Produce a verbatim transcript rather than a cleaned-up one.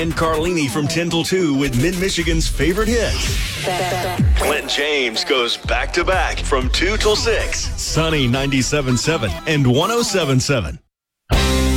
and Carlini from ten till two with Mid-Michigan's favorite hits. Clint James goes back-to-back from two till six. Sunny ninety-seven point seven and one oh seven point seven.